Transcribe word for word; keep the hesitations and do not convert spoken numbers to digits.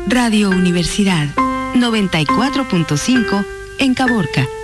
Radio Universidad noventa y cuatro punto cinco en Caborca.